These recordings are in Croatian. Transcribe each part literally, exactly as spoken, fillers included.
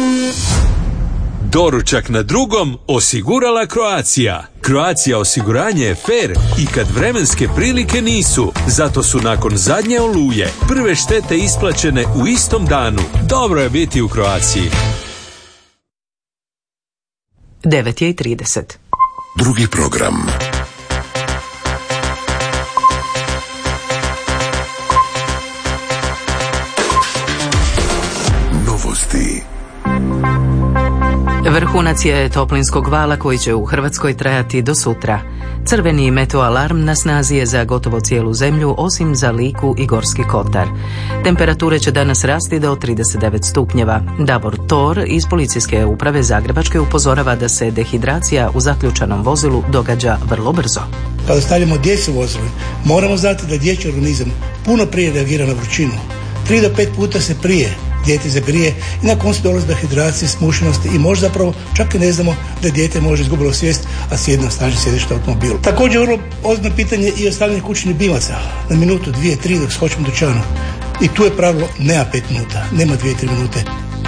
Doručak na drugom osigurala Croatia. Croatia osiguranje je fair i kad vremenske prilike nisu. Zato su nakon zadnje oluje prve štete isplaćene u istom danu. Dobro je biti u Croaciji. devet je i trideset. Drugi program. Novosti. Vrhunac je toplinskog vala koji će u Hrvatskoj trajati do sutra. Crveni meteoalarm na snazi je za gotovo cijelu zemlju, osim za Liku i Gorski kotar. Temperature će danas rasti do trideset devet stupnjeva. Davor Tor iz Policijske uprave Zagrebačke upozorava da se dehidracija u zaključanom vozilu događa vrlo brzo. Kada stavljamo djecu u vozilo, moramo znati da dječji organizam puno prije reagira na vrućinu. tri do pet puta se prije dijete zagrije i na koncu dolazi do hidracije, smušenosti i možda zapravo čak i ne znamo da dijete može izgubilo svijest, a sjedi na snažni sjedište automobilu. Također vrlo ozbiljno pitanje i ostavljanje kućnih ljubimaca na minutu, dvije, tri dok skočimo dućanu. I tu je pravilo nema pet minuta, nema dvije, tri minute.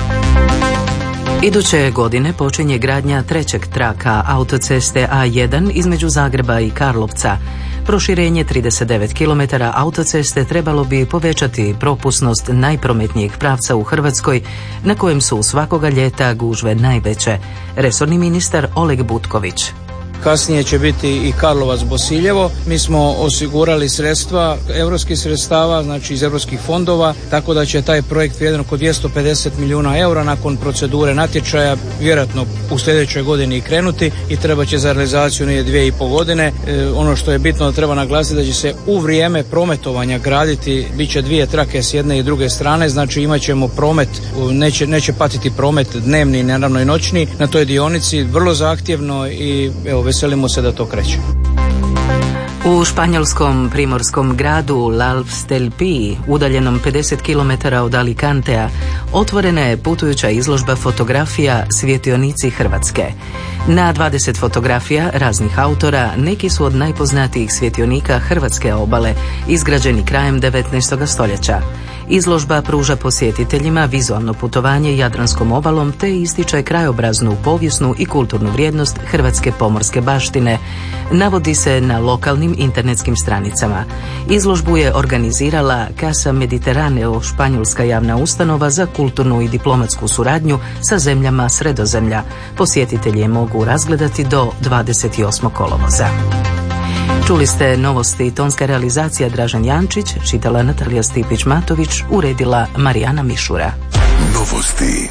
Iduće godine počinje gradnja trećeg traka autoceste A jedan između Zagreba i Karlovca. Proširenje trideset devet kilometara autoceste trebalo bi povećati propusnost najprometnijeg pravca u Hrvatskoj, na kojem su svakoga ljeta gužve najveće. Resorni ministar Oleg Butković. Kasnije će biti i Karlovac-Bosiljevo. Mi smo osigurali sredstva, europskih sredstava, znači iz europskih fondova, tako da će taj projekt vrijedan oko dvjesto pedeset milijuna eura nakon procedure natječaja vjerojatno u sljedećoj godini i krenuti i treba će za realizaciju nije dvije i pol godine. E, ono što je bitno da treba naglasiti da će se u vrijeme prometovanja graditi, bit će dvije trake s jedne i druge strane, znači imat ćemo promet, neće, neće patiti promet dnevni, naravno i noćni na toj dionici, vrlo zahtjevno i evo, veselimo se da to kreće. U španjolskom primorskom gradu L'Albstelpi, udaljenom pedeset kilometara od Alicantea, otvorena je putujuća izložba fotografija Svjetionici Hrvatske. Na dvadeset fotografija raznih autora neki su od najpoznatijih svjetionika hrvatske obale, izgrađeni krajem devetnaestog stoljeća. Izložba pruža posjetiteljima vizualno putovanje Jadranskom obalom te ističe krajobraznu, povijesnu i kulturnu vrijednost hrvatske pomorske baštine. Navodi se na lokalnim internetskim stranicama. Izložbu je organizirala Casa Mediterraneo, španjolska javna ustanova za kulturnu i diplomatsku suradnju sa zemljama Sredozemlja. Posjetitelji je mogu razgledati do dvadeset osmog kolovoza. Čuli ste novosti, tonska realizacija Dražen Jančić, čitala Natalija Stipić-Matović, uredila Marijana Mišura. Novosti.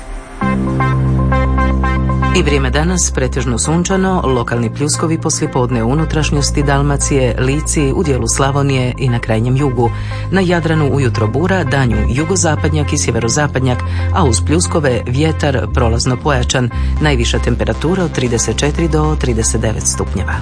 I vrijeme danas pretežno sunčano, lokalni pljuskovi poslijepodne u unutrašnjosti Dalmacije, Lici, u dijelu Slavonije i na krajnjem jugu. Na Jadranu ujutro bura, danju jugozapadnjak i sjeverozapadnjak, a uz pljuskove vjetar prolazno pojačan, najviša temperatura od trideset četiri do trideset devet stupnjeva.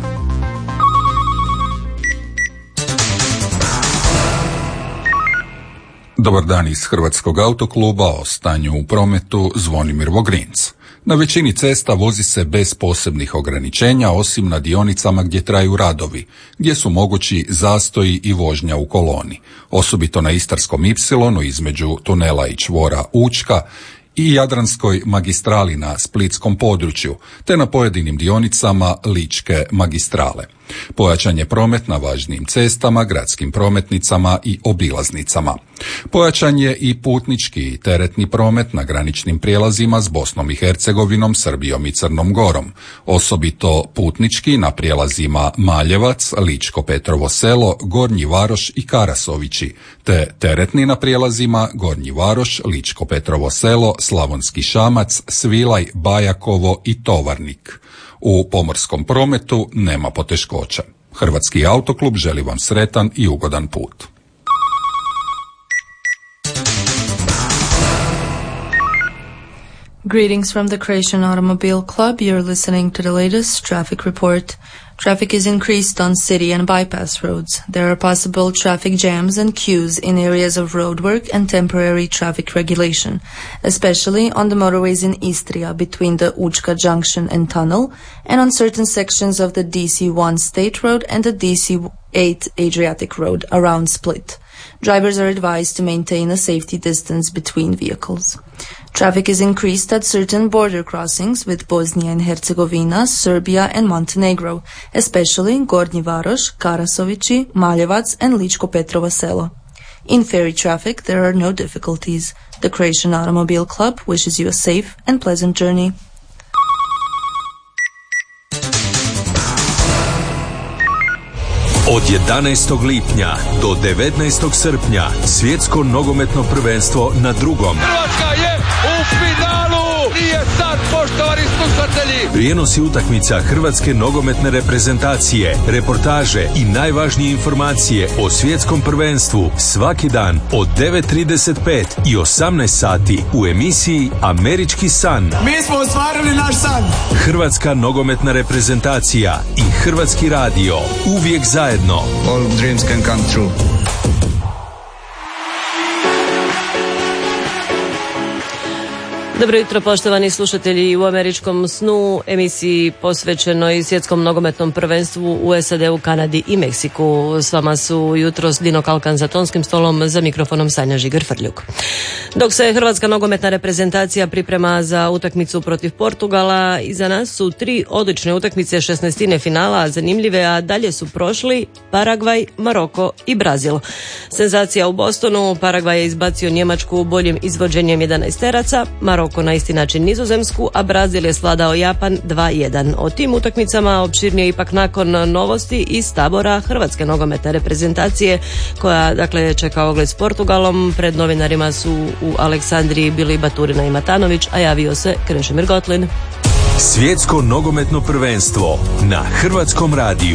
Dobar dan iz Hrvatskog autokluba, o stanju u prometu Zvonimir Vogrinc. Na većini cesta vozi se bez posebnih ograničenja, osim na dionicama gdje traju radovi, gdje su mogući zastoji i vožnja u koloni, osobito na Istarskom ipsilonu između tunela i čvora Učka i Jadranskoj magistrali na splitskom području, te na pojedinim dionicama Ličke magistrale. Pojačan je promet na važnijim cestama, gradskim prometnicama i obilaznicama. Pojačan je i putnički i teretni promet na graničnim prijelazima s Bosnom i Hercegovinom, Srbijom i Crnom Gorom, osobito putnički na prijelazima Maljevac, Ličko Petrovo Selo, Gornji Varoš i Karasovići, te teretni na prijelazima Gornji Varoš, Ličko Petrovo Selo, Slavonski Šamac, Svilaj, Bajakovo i Tovarnik. U pomorskom prometu nema poteškoća. Hrvatski autoklub želi vam sretan i ugodan put. Greetings from the Croatian Automobile Club. You're listening to the latest traffic report. Traffic is increased on city and bypass roads. There are possible traffic jams and queues in areas of roadwork and temporary traffic regulation, especially on the motorways in Istria between the Učka Junction and Tunnel, and on certain sections of the D C one State Road and the D C eight Adriatic Road around Split. Drivers are advised to maintain a safety distance between vehicles. Traffic is increased at certain border crossings with Bosnia and Herzegovina, Serbia and Montenegro, especially Gornji Varoš, Karasovići, Maljevac and Ličko-Petrovo Selo. In ferry traffic, there are no difficulties. The Croatian Automobile Club wishes you a safe and pleasant journey. Od jedanaestog lipnja do devetnaestog srpnja svjetsko nogometno prvenstvo na drugom. Hrvatska je u finalu! Nije sad, poštovani slušatelji! Prijenosi utakmica Hrvatske nogometne reprezentacije, reportaže i najvažnije informacije o svjetskom prvenstvu svaki dan od devet trideset pet i osamnaest sati u emisiji Američki san. Mi smo ostvarili naš san! Hrvatska nogometna reprezentacija i Hrvatski radio uvijek zajedno. All dreams can come true. Dobro jutro, poštovani slušatelji. U Američkom snu, emisiji posvećenoj svjetskom nogometnom prvenstvu u S A D-u, Kanadi i Meksiku. S vama su jutros Dino Kalkan za tonskim stolom, za mikrofonom Sanja Žigar-Frljuk. Dok se Hrvatska nogometna reprezentacija priprema za utakmicu protiv Portugala, iza nas su tri odlične utakmice šesnaestine finala, zanimljive, a dalje su prošli Paragvaj, Maroko i Brazil. Senzacija u Bostonu, Paragvaj je izbacio Njemačku boljim izvođenjem jedanaesteraca, Maroko na isti način Nizozemsku, a Brazil je sladao Japan dva jedan. O tim utakmicama opširnije ipak nakon novosti iz tabora Hrvatske nogometne reprezentacije, koja dakle čeka ogled s Portugalom. Pred novinarima su u Aleksandriji bili Baturina i Matanović, a javio se Krešimir Gotlin. Svjetsko nogometno prvenstvo na Hrvatskom radiju.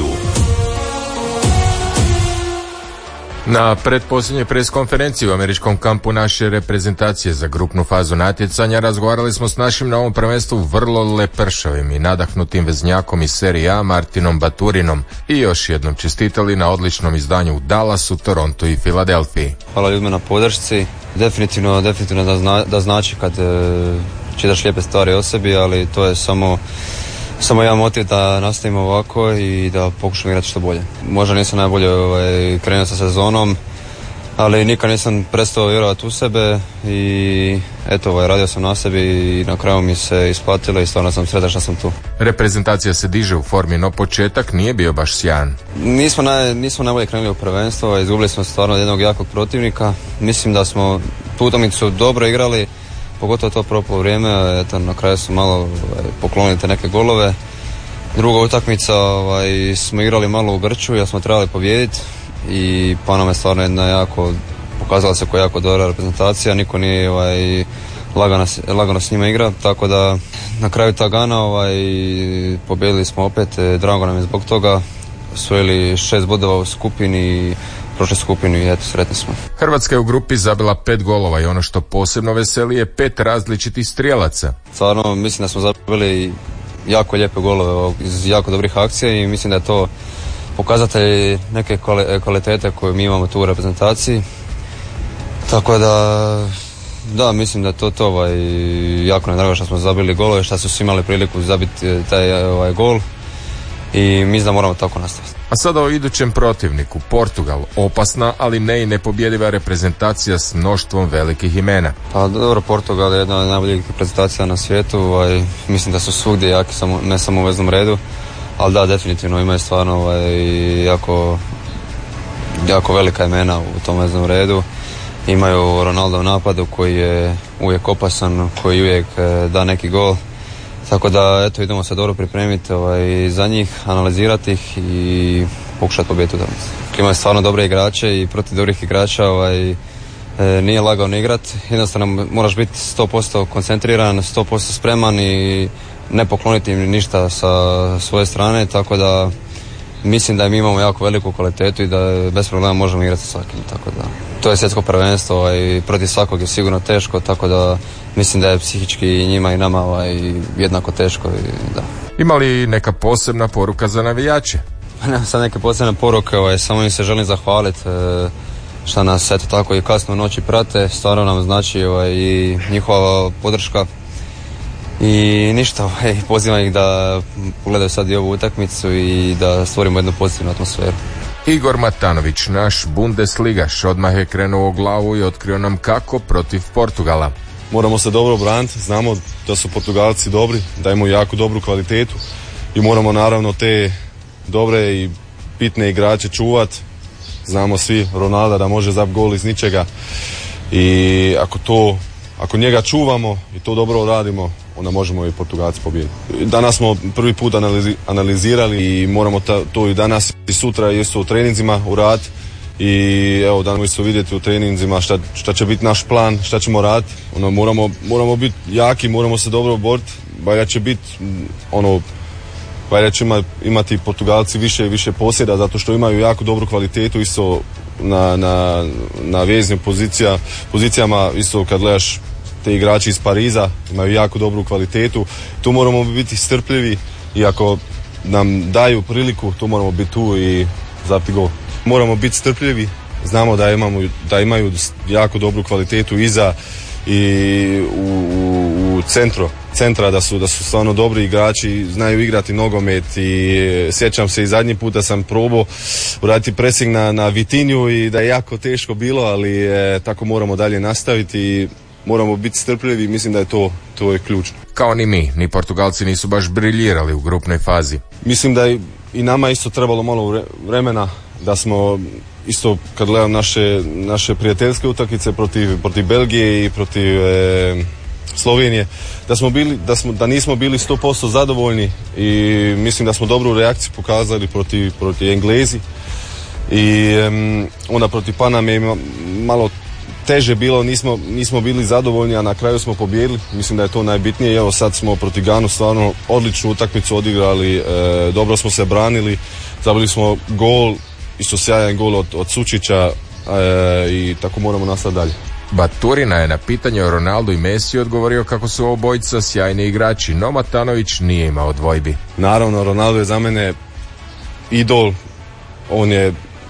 Na pretposljednjoj preskonferenciji u američkom kampu naše reprezentacije za grupnu fazu natjecanja razgovarali smo s našim na ovom prvenstvu vrlo lepršavim i nadahnutim veznjakom iz serije A Martinom Baturinom i još jednom čestitali na odličnom izdanju u Dallasu, Torontu i Filadelfiji. Hvala ljudima na podršci. Definitivno, definitivno da, zna, da znači kad e, čitaš lijepe stvari o sebi, ali to je samo Samo jedan motiv da nastavimo ovako i da pokušamo igrati što bolje. Možda nisam najbolje ovaj, krenuo sa sezonom, ali nikad nisam prestao vjerovati u sebe i eto, ovaj, radio sam na sebi i na kraju mi se isplatilo i stvarno sam sretan što sam tu. Reprezentacija se diže u formi, no početak nije bio baš sjajan. Nismo, naj, nismo najbolje krenuli u prvenstvo, izgubili smo stvarno jednog jakog protivnika. Mislim da smo tu utakmicu dobro igrali, pogotovo to propalo vrijeme, eto, na kraju su malo ovaj, poklonili te neke golove. Druga utakmica ovaj, smo igrali malo u grču, jer smo trebali pobijediti i pa nam je stvarno jedna jako, pokazala se koja jako dobra reprezentacija, niko nije ovaj, lagano, lagano s njima igra, tako da na kraju ta gana ovaj, pobijedili smo opet, drago nam je zbog toga, osvojili šest bodova u skupini, prošle skupinu i eto, sretni smo. Hrvatska je u grupi zabila pet golova i ono što posebno veseli je pet različitih strijelaca. Stvarno mislim da smo zabili jako lijepe golove iz jako dobrih akcija i mislim da je to pokazatelj neke kvalitete koje mi imamo tu u reprezentaciji. Tako da, da, mislim da je to to ovaj, jako nam drago što smo zabili golove, što su svi imali priliku zabiti taj ovaj, gol i mislim da moramo tako nastaviti. A sada o idućem protivniku, Portugal, opasna, ali ne i nepobjediva reprezentacija s mnoštvom velikih imena. Pa dobro, Portugal je jedna od najboljih reprezentacija na svijetu, ovaj, mislim da su svugdje jaki, samo, ne samo u veznom redu, ali da, definitivno imaju stvarno ovaj, jako, jako velika imena u tom veznom redu. Imaju Ronaldo u napadu koji je uvijek opasan, koji uvijek da neki gol. Tako da, eto, idemo se dobro pripremiti ovaj, za njih, analizirati ih i pokušati pobijediti utakmicu. Imaju stvarno dobre igrače i protiv dobrih igrača ovaj, e, nije lagano igrati. Jednostavno moraš biti sto posto koncentriran, sto posto spreman i ne pokloniti im ništa sa svoje strane, tako da mislim da mi imamo jako veliku kvalitetu i da bez problema možemo igrati sa svakim. Tako da, to je svjetsko prvenstvo ovaj, protiv svakog je sigurno teško, tako da mislim da je psihički i njima i nama ovaj, jednako teško. I, da. Ima li neka posebna poruka za navijače? Nema sad neke posebne poruke, ovaj, samo im se želim zahvaliti e, što nas eto tako i kasno u noći prate, stvarno nam znači ovaj, i njihova podrška. I ništa, ovaj, pozivam ih da pogledaju sad i ovu utakmicu i da stvorimo jednu pozitivnu atmosferu. Igor Matanović, naš Bundesligaš, odmah je krenuo u glavu i otkrio nam kako protiv Portugala. Moramo se dobro braniti, znamo da su Portugalci dobri, da imaju jako dobru kvalitetu i moramo naravno te dobre i bitne igrače čuvati. Znamo svi Ronalda da može zap gol iz ničega i ako to, ako njega čuvamo i to dobro radimo, onda možemo i Portugalci pobijediti. Danas smo prvi put analizi, analizirali i moramo ta, to i danas i sutra isto u treninzima uraditi i evo danas isto vidjeti u treninzima šta, šta će biti naš plan, šta ćemo raditi. Ono, moramo, moramo biti jaki, moramo se dobro boriti, valjda će biti ono, valjda će ima, imati Portugalci više i više posjeda zato što imaju jako dobru kvalitetu isto na, na, na veznim pozicija, pozicijama isto kad gledaš te igrači iz Pariza imaju jako dobru kvalitetu, tu moramo biti strpljivi i ako nam daju priliku, tu moramo biti tu i zapiti gol. Moramo biti strpljivi, znamo da, imamo, da imaju jako dobru kvalitetu iza i u, u, u centru, centra da su, da su stvarno dobri igrači, znaju igrati nogomet i sjećam se i zadnji puta sam probao uraditi pressing na, na Vitinju i da je jako teško bilo, ali e, tako moramo dalje nastaviti i moramo biti strpljivi, mislim da je to, to je ključno. Kao ni mi, ni Portugalci nisu baš briljirali u grupnoj fazi. Mislim da je i nama isto trebalo malo vremena, da smo isto kad gledam naše, naše prijateljske utakmice protiv, protiv Belgije i protiv e, Slovenije, da smo bili, da smo, da nismo bili sto posto zadovoljni i mislim da smo dobru reakciju pokazali protiv, protiv Englezi i e, onda protiv Paname je malo teže bilo, nismo, nismo bili zadovoljni, a na kraju smo pobijedili. Mislim da je to najbitnije. Evo sad smo protiv Ganu stvarno odličnu utakmicu odigrali, e, dobro smo se branili, zabili smo gol, isto sjajan gol od, od Sučića e, i tako moramo nastaviti dalje. Baturina je na pitanje o Ronaldu i Messi odgovorio kako su obojica sjajni igrači, no Matanović nije imao dvojbi. Naravno, Ronaldo je za mene idol, on je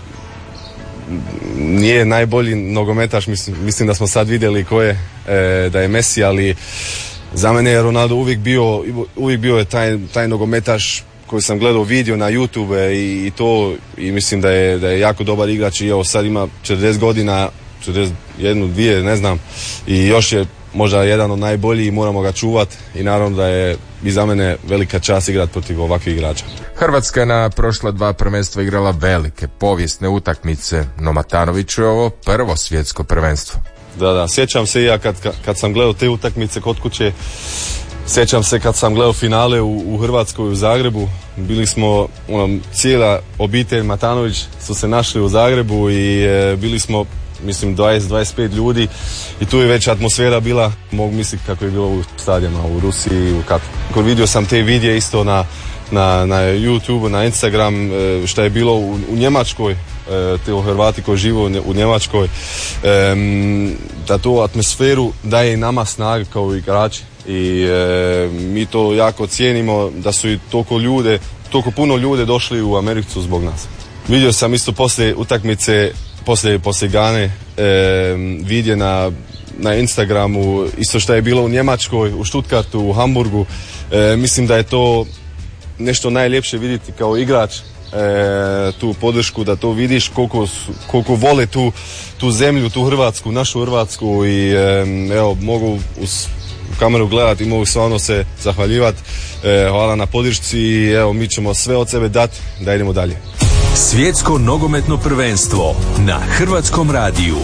nije najbolji nogometaš, mislim, mislim da smo sad vidjeli ko je, e, da je Messi, ali za mene je Ronaldo uvijek bio, uvijek bio je taj, taj nogometaš koji sam gledao video na YouTube i, i to i mislim da je, da je jako dobar igrač i evo sad ima četrdeset godina, četrdeset jedan, dvije, ne znam, i još je možda jedan od najboljih i moramo ga čuvati i naravno da je i za mene velika čast igrati protiv ovakvih igrača. Hrvatska je na prošla dva prvenstva igrala velike, povijesne utakmice, no Matanoviću je ovo prvo svjetsko prvenstvo. Da, da, sjećam se i ja kad, kad sam gledao te utakmice kod kuće, sjećam se kad sam gledao finale u, u Hrvatskoj u Zagrebu, bili smo, ono, cijela obitelj Matanović su se našli u Zagrebu i e, bili smo, mislim, dvadeset do dvadeset pet ljudi i tu je već atmosfera bila, mogu misliti kako je bilo u stadionima u Rusiji, u Katu. Vidio sam te vidje isto na, na, na YouTube, na Instagram, šta je bilo u, u Njemačkoj, te Hrvati koji žive u Njemačkoj, da tu atmosferu daje i nama snaga kao igrači i mi to jako cijenimo da su i toliko ljude, toliko puno ljude došli u Ameriku zbog nas. Vidio sam isto poslije utakmice, poslije, poslije Gane, e, vidje na, na Instagramu isto što je bilo u Njemačkoj, u Stuttgartu, u Hamburgu. E, mislim da je to nešto najljepše vidjeti kao igrač, e, tu podršku, da to vidiš koliko, koliko vole tu, tu zemlju, tu Hrvatsku, našu Hrvatsku i e, evo mogu uz kameru gledati i mogu stvarno se zahvaljivati. E, hvala na podršci i evo mi ćemo sve od sebe dati da idemo dalje. Svjetsko nogometno prvenstvo na Hrvatskom radiju.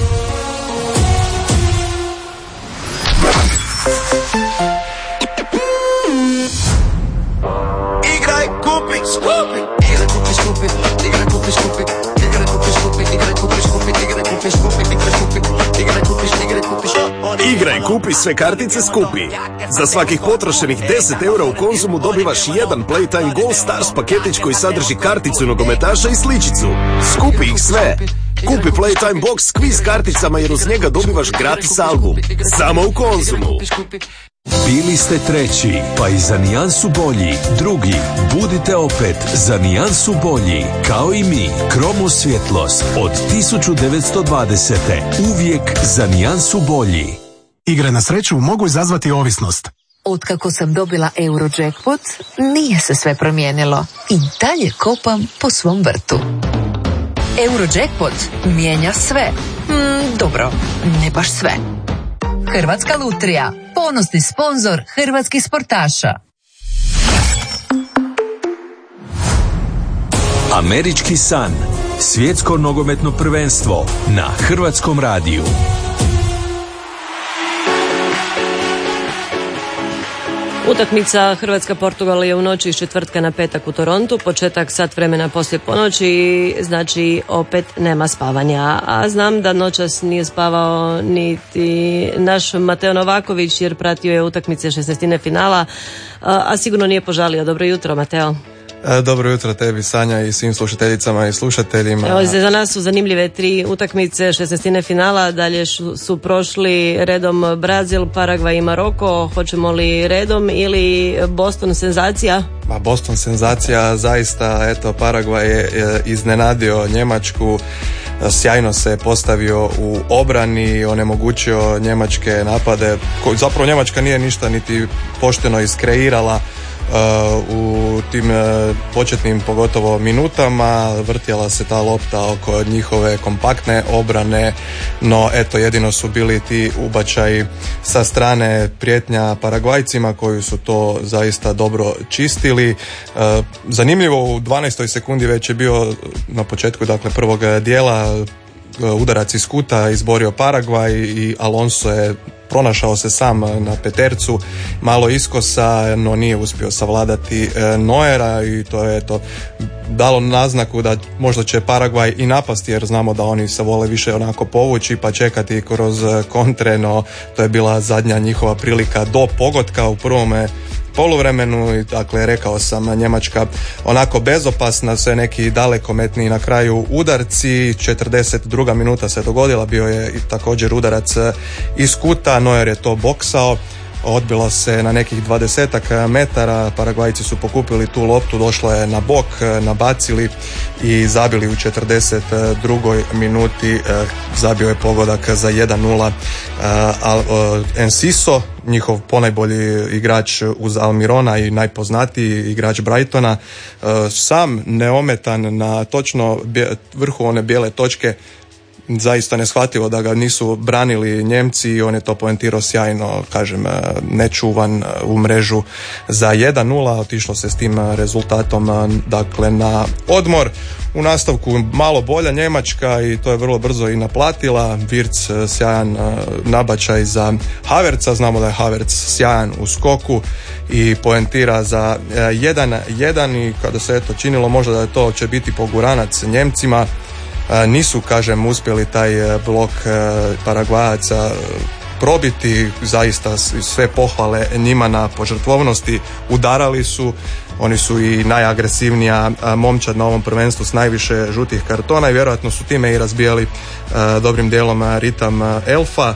Igraj, kupi, skupi. Igraj, kupi, skupi. Igraj, kupi, skupi. Igraj, kupi, skupi. Igraj, kupi, skupi. Igraj, kupi, skupi. Igraj, kupi, igraj, kupi, igraj, kupi. Igraj, kupi, sve kartice skupi. Za svakih potrošenih deset eura u Konzumu dobivaš jedan Playtime Gold Stars paketić koji sadrži karticu nogometaša i sličicu. Skupi ih sve. Kupi Playtime Box s kviz karticama jer uz njega dobivaš gratis album. Samo u Konzumu. Bili ste treći, pa i za nijansu bolji. Drugi, budite opet za nijansu bolji. Kao i mi, Kromo svjetlost od tisuću devetsto dvadesete. Uvijek za nijansu bolji. Igre na sreću mogu izazvati ovisnost. Otkako sam dobila Eurojackpot, nije se sve promijenilo. I dalje kopam po svom vrtu. Eurojackpot mijenja sve. Mm, dobro, ne baš sve. Hrvatska lutrija, ponosni sponzor hrvatskih sportaša. Američki san. Svjetsko nogometno prvenstvo na Hrvatskom radiju. Utakmica Hrvatska-Portugal je u noći iz četvrtka na petak u Torontu, početak sat vremena poslije ponoći, znači opet nema spavanja. A znam da noćas nije spavao niti naš Mateo Novaković jer pratio je utakmice šesnaestine finala, a sigurno nije požalio. Dobro jutro, Mateo. Dobro jutro tebi, Sanja, i svim slušateljicama i slušateljima. Evo, za nas su zanimljive tri utakmice šesnaestine finala, dalje su prošli redom Brazil, Paragvaj i Maroko. Hoćemo li redom ili Boston senzacija? Ma Boston senzacija, zaista, eto, Paragvaj je iznenadio Njemačku, sjajno se postavio u obrani, onemogućio njemačke napade, zapravo Njemačka nije ništa niti pošteno iskreirala u tim početnim pogotovo minutama, vrtjela se ta lopta oko njihove kompaktne obrane, no eto jedino su bili ti ubačaji sa strane prijetnja Paragvajcima koji su to zaista dobro čistili. Zanimljivo, u dvanaestoj sekundi već je bio na početku dakle prvog dijela udarac iz kuta izborio Paragvaj i Alonso je pronašao se sam na petercu, malo iskosa, no nije uspio savladati Neuera i to je to dalo naznaku da možda će Paragvaj i napasti, jer znamo da oni se vole više onako povući pa čekati kroz kontre, no to je bila zadnja njihova prilika do pogotka u prvome poluvremenu i dakle rekao sam Njemačka onako bezopasna, sve neki dalekometni na kraju udarci. četrdeset druga minuta se dogodila, bio je i također udarac iz kuta, Neuer je to boksao, odbilo se na nekih dvadesetak metara, Paragvajci su pokupili tu loptu, došlo je na bok, nabacili i zabili u četrdeset drugoj minuti, zabio je pogodak za jedan nula Enciso, njihov ponajbolji igrač uz Almirona i najpoznatiji igrač Brightona, sam neometan na točno vrhu one bijele točke. Zaista neshvatljivo da ga nisu branili Njemci i on je to poentirao sjajno, kažem, nečuvan u mrežu za jedan nula. Otišlo se s tim rezultatom dakle na odmor. U nastavku malo bolja Njemačka i to je vrlo brzo i naplatila. Wirtz sjajan nabačaj za Havertza, znamo da je Havertz sjajan u skoku i poentira za jedan jedan i kada se eto činilo možda da je to će biti poguranac Njemcima, nisu, kažem, uspjeli taj blok Paragvajaca probiti, zaista sve pohvale njima na požrtvovnosti, udarali su, oni su i najagresivnija momčad na ovom prvenstvu s najviše žutih kartona i vjerojatno su time i razbijali dobrim dijelom ritam Elfa.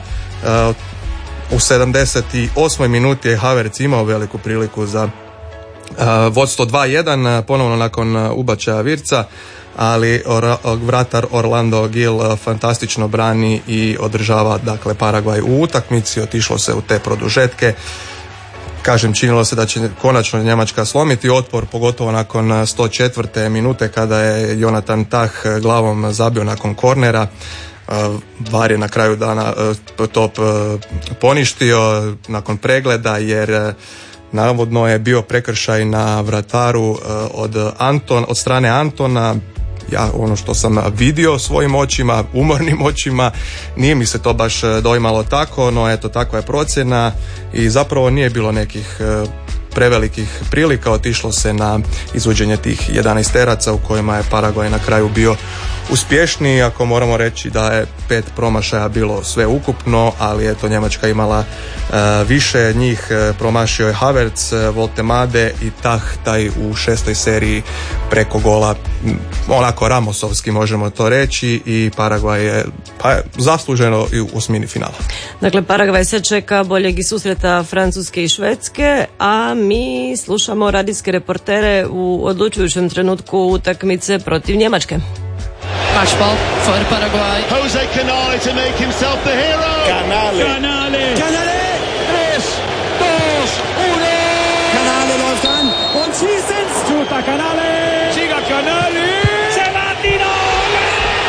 U sedamdeset osmoj minuti je Havertz imao veliku priliku za vodstvo dva jedan, ponovno nakon ubačaja Wirtza, ali or, vratar Orlando Gil fantastično brani i održava dakle Paragvaj u utakmici. Otišlo se u te produžetke. Kažem, činilo se da će konačno Njemačka slomiti otpor, pogotovo nakon sto četvrte minute kada je Jonathan Tah glavom zabio nakon kornera. VAR je na kraju dana to poništio nakon pregleda jer navodno je bio prekršaj na vrataru od Anton, od strane Antona. Ja ono što sam vidio svojim očima, umornim očima, nije mi se to baš dojmalo tako, no eto takva je procjena i zapravo nije bilo nekih prevelikih prilika, otišlo se na izvođenje tih jedanaesteraca u kojima je Paragvaj na kraju bio uspješniji, ako moramo reći da je pet promašaja bilo sve ukupno, ali eto Njemačka imala uh, više njih, uh, promašio je Havertz, uh, Voltemade i Tah taj u šestoj seriji preko gola, onako ramosovski možemo to reći, i Paragvaj je pa, zasluženo i u osmini finala. Dakle, Paragvaj se čeka boljeg i susreta Francuske i Švedske, a mi slušamo radijske reportere u odlučujućem trenutku utakmice protiv Njemačke. Matchball for Paraguay. Jose Canale to make himself the hero. Canale. Canale. Canale. tres, dos, uno. Canale läuft an und schießt ins. Chuta Canale. Siga Canale. Se va a tirar.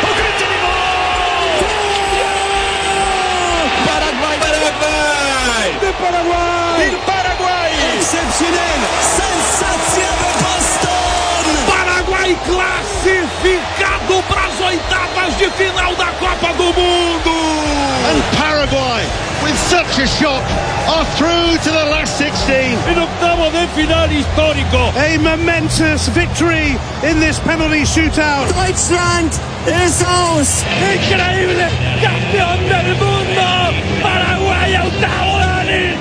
Paraguay! Il Paraguay! Exceptionnel! Sensazione de Boston! Paraguai classificado para as oitavas de final da Copa do Mundo! And Paraguay, with such a shock, are through to the last sixteen. En octavo de final histórico. A momentous victory in this penalty shootout. Deutschland ist aus! Increíble! Campeón del mundo! Paraguay a octavo Dani!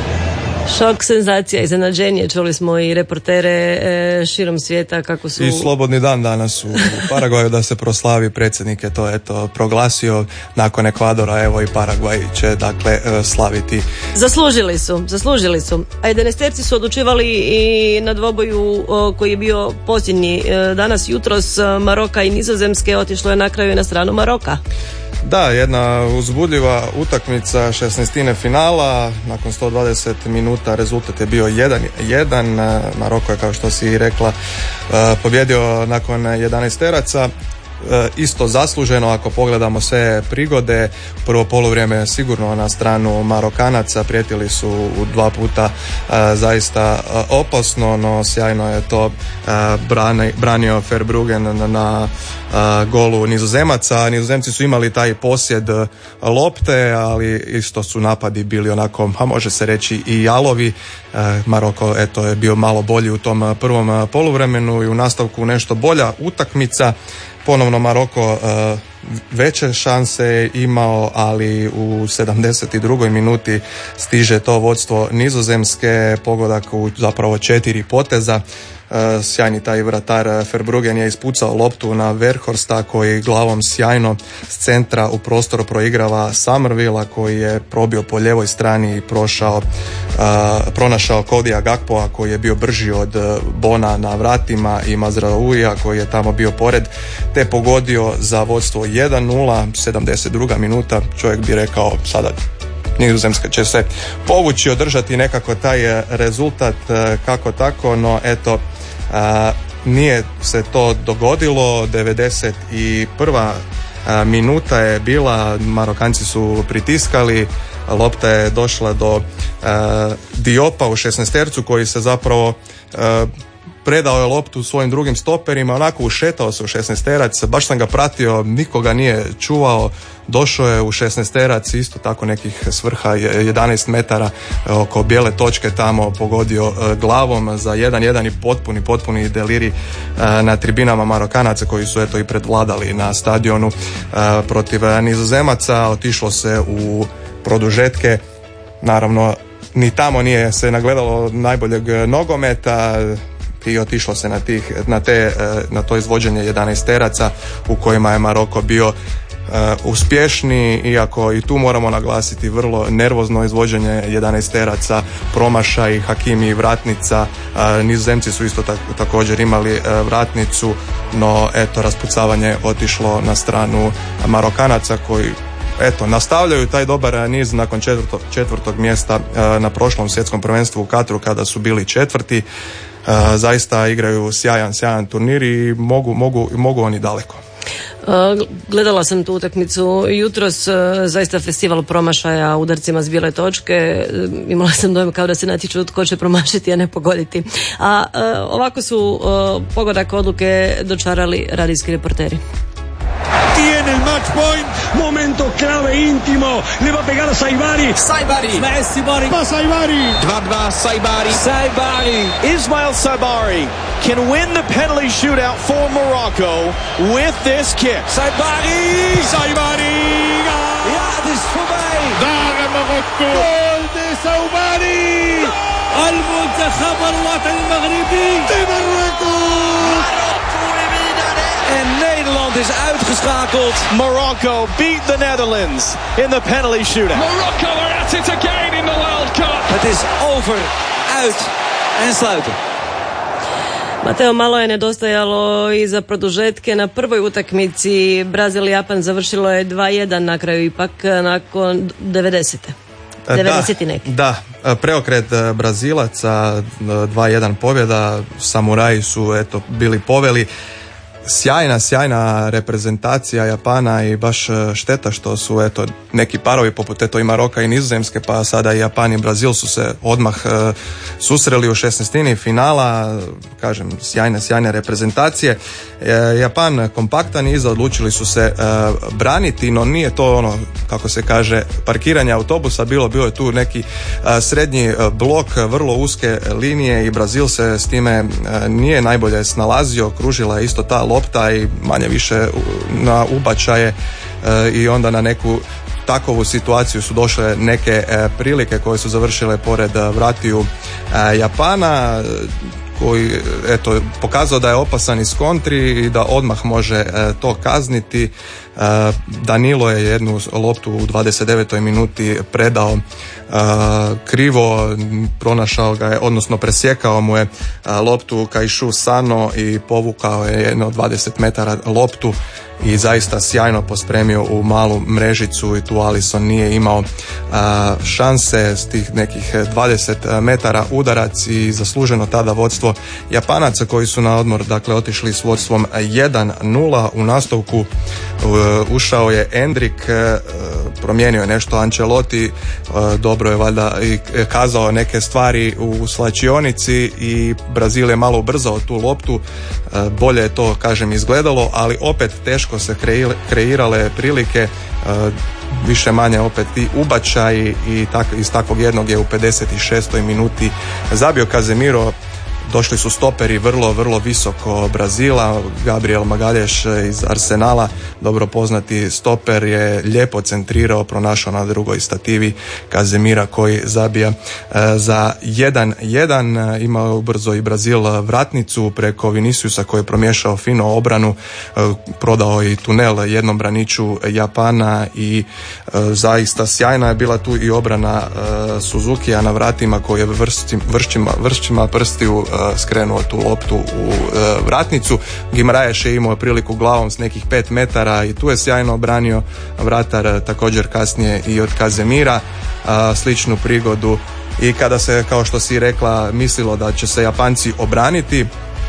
Šok, senzacija, iznenađenje. Čuli smo i reportere e, širom svijeta kako su... I slobodni dan danas u Paraguaju da se proslavi, predsjednik je to eto proglasio, nakon Ekvadora evo i Paragvaj će dakle slaviti. Zaslužili su, zaslužili su. A jedanaesterci su odlučivali i na dvoboju o, koji je bio posljednji e, danas jutros Maroka i Nizozemske, otišlo je na kraju na stranu Maroka. Da, jedna uzbudljiva utakmica šesnaestine finala, nakon sto dvadeset minuta rezultat je bio jedan jedan. Maroko je, kao što si rekla, pobjedio nakon jedanaesteraca. Isto zasluženo ako pogledamo sve prigode. Prvo poluvrijeme sigurno na stranu Marokanaca, prijetili su u dva puta zaista opasno, no sjajno je to brani, branio Verbruggen na, na golu Nizozemaca. Nizozemci su imali taj posjed lopte, ali isto su napadi bili onako, a može se reći i jalovi. Maroko eto je bio malo bolji u tom prvom poluvremenu i u nastavku nešto bolja utakmica. Ponovno Maroko uh, veće šanse imao, ali u sedamdeset drugoj minuti stiže to vodstvo Nizozemske, pogodak u zapravo četiri poteza. Uh, sjajni taj vratar Verbruggen je ispucao loptu na Weghorsta koji glavom sjajno s centra u prostor proigrava Summervilla koji je probio po ljevoj strani i prošao, uh, pronašao Kodija Gakpoa koji je bio brži od Bona na vratima i Mazraouija koji je tamo bio pored, te pogodio za vodstvo jedan nula. sedamdeset druga minuta, čovjek bi rekao sada Nizozemska će se povući, održati nekako taj rezultat kako tako, no eto a, nije se to dogodilo. devedeset prva minuta je bila, Marokanci su pritiskali, lopta je došla do a, Diopa u šesnaestercu koji se zapravo a, predao je loptu svojim drugim stoperima, onako ušetao se u šesnaesterac, baš sam ga pratio, nikoga nije čuvao, došao je u šesnaesterac, isto tako nekih svrha jedanaest metara oko bijele točke tamo pogodio glavom za jedan jedan i potpuni, potpuni deliri na tribinama Marokanaca koji su eto i predvladali na stadionu protiv Nizozemaca. Otišlo se u produžetke, naravno ni tamo nije se nagledalo najboljeg nogometa i otišlo se na, tih, na, te, na to izvođenje jedanaesteraca u kojima je Maroko bio Uh, uspješni, iako i tu moramo naglasiti vrlo nervozno izvođenje jedanaesteraca, promašaj Hakimi i vratnica. Uh, Nizozemci su isto tak, također imali uh, vratnicu, no eto raspucavanje otišlo na stranu Marokanaca koji eto nastavljaju taj dobar niz nakon četvrtog, četvrtog mjesta uh, na prošlom svjetskom prvenstvu u Katru kada su bili četvrti. Uh, zaista igraju sjajan, sjajan turnir i mogu, mogu, mogu oni daleko. Gledala sam tu utakmicu jutros, zaista festival promašaja udarcima s bijele točke. Imala sam dojam kao da se natječu tko će promašiti, a ne pogoditi. A ovako su pogodak odluke dočarali radijski reporteri. Tiene el match point, momento clave íntimo, le va a pegar a Saibari. Saibari. Messi Bari. Va Saibari. dva dva Saibari. Saibari. Ismail Saibari can win the penalty shootout for Morocco with this kick. Saibari. Saibari. Ja, het is voorbij. Daar Marokko. Goal de Saibari. المنتخب الوطني المغربي. Marokko. En Nederland is uitgeschakeld. Morocco beat the Netherlands in the penalty shootout. Morocco are at it again in the World Cup. Het is over, uit en sluiten. Mateo, malo je nedostajalo i za produžetke. Na prvoj utakmici Brazil i Japan završilo je dva jedan, na kraju ipak nakon devedesete. devedeset neki. Da, preokret Brazilaca, dva jedan pobjeda, samuraji su eto bili poveli. sjajna, sjajna reprezentacija Japana i baš šteta što su eto neki parovi poput eto i Maroka i Nizozemske, pa sada i Japan i Brazil su se odmah uh, susreli u šesnaestini finala. Kažem, sjajne, sjajne reprezentacije. E, Japan kompaktan i odlučili su se uh, braniti, no nije to ono, kako se kaže, parkiranje autobusa bilo, bilo je tu neki uh, srednji uh, blok, vrlo uske linije i Brazil se s time uh, nije najbolje snalazio, kružila je isto ta lopta i manje više na ubačaje uh, i onda na neku takovu situaciju su došle neke uh, prilike koje su završile pored uh, vratiju uh, Japana, koji eto pokazao da je opasan iz kontri i da odmah može e, to kazniti. E, Danilo je jednu loptu u dvadeset devetoj minuti predao e, krivo, pronašao ga je, odnosno presjekao mu je e, loptu Kaišu Sano i povukao je jedno dvadeset metara loptu i zaista sjajno pospremio u malu mrežicu i tu Alisson nije imao a, šanse s tih nekih dvadeset metara udarac i zasluženo tada vodstvo Japanaca koji su na odmor dakle otišli s vodstvom jedan nula. U nastavku uh, ušao je Endrick, uh, promijenio je nešto Ancelotti, uh, dobro je valjda i kazao neke stvari u slačionici i Brazil je malo ubrzao tu loptu, uh, bolje je to kažem izgledalo, ali opet teško se kreirale prilike, više manje opet ti ubačaji i tak, iz takvog jednog je u pedeset šestoj minuti zabio Casemiro. Došli su stoperi vrlo, vrlo visoko Brazila. Gabriel Magalhaes iz Arsenala, dobro poznati stoper, je lijepo centrirao, pronašao na drugoj stativi Casemira koji zabija za jedan jedan. Imao brzo i Brazil vratnicu preko Viniciusa koji je promiješao fino obranu, prodao i tunel jednom braniču Japana i zaista sjajna je bila tu i obrana Suzukija na vratima koji je vršćima, vršćima prstiju skrenuo tu loptu u e, vratnicu. Guimaraes je imao priliku glavom s nekih pet metara i tu je sjajno obranio vratar, također kasnije i od Casemira a, sličnu prigodu. I kada se, kao što si rekla, mislilo da će se Japanci obraniti,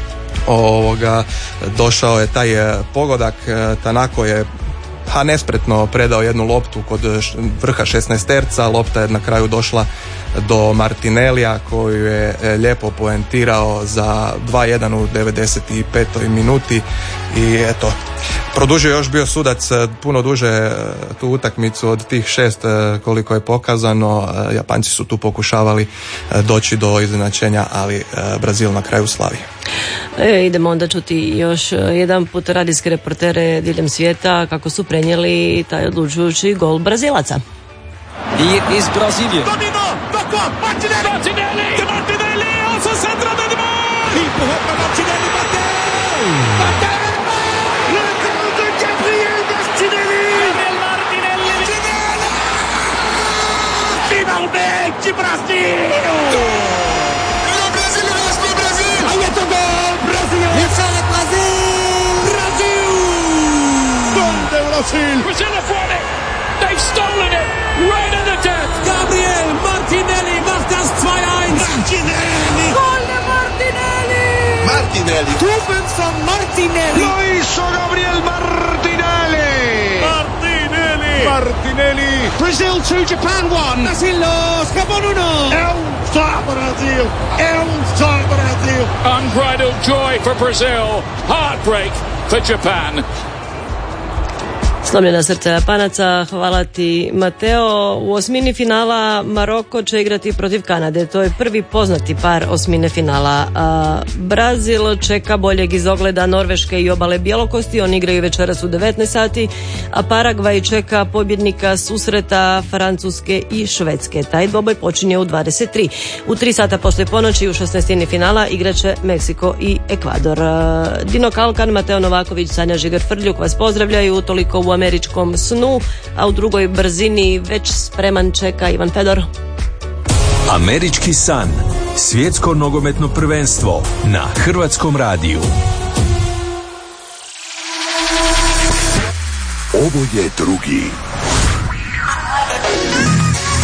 ovoga, došao je taj pogodak. Tanako je ha nespretno predao jednu loptu kod vrha šesnaesterca, lopta je na kraju došla do Martinellija koju je lijepo poentirao za dva jedan u devedeset petoj minuti i eto, produžio još bio sudac puno duže tu utakmicu od tih šest koliko je pokazano. Japanci su tu pokušavali doći do iznenačenja, ali Brazil na kraju slavi. E, idemo onda čuti još jedan put radijske reportere diljem svijeta kako su prenijeli taj odlučujući gol Brazilaca. Hier is Brazilië. Domino, tocco, Martinelli. Martinelli. De Martinelli, alza centro de Neymar. Limpo para Martinelli, Matteo. Matteo. Le goal de Gabriel Martinelli. Gabriel Martinelli. Finalmente Brasil. Le Brasil reste le Brasil. Aí é o gol, Brasil. Il fait Brasil. Brasil. Gol de Brasil. Brazil fuori. They've stolen it. Right at the death. Gabriel Martinelli macht das zwei eins. Martinelli. Gol de Martinelli. Martinelli. Doelpunt van Martinelli. Lo hizo Gabriel Martinelli. Martinelli. Martinelli. Brazil two, Japan one. Brasil los, Gabon uno. É um só Brasil. É um só Brasil. Unbridled joy for Brazil. Heartbreak for Japan. Slomljena srca Japanaca, hvala ti Mateo. U osmini finala Maroko će igrati protiv Kanade. To je prvi poznati par osmine finala. A Brazil čeka boljeg izogleda Norveške i obale Bjelokosti. Oni igraju večeras u devetnaest sati, a Paragvaj čeka pobjednika susreta Francuske i Švedske. Taj dvoboj počinje u dvadeset tri. U tri sata poslije ponoći u šesnaestini finala igraće Meksiko i Ekvador. Dino Kalkan, Mateo Novaković, Sanja Žigar-Frljuk vas pozdravljaju. Toliko u američkom snu, a u drugoj brzini već spreman čeka Ivan Fedor. Američki san. Svjetsko nogometno prvenstvo na Hrvatskom radiju. Ovo je drugi.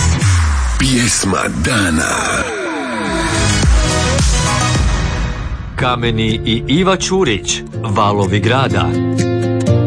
Pjesma dana. Kameni i Iva Čurić, Valovi grada.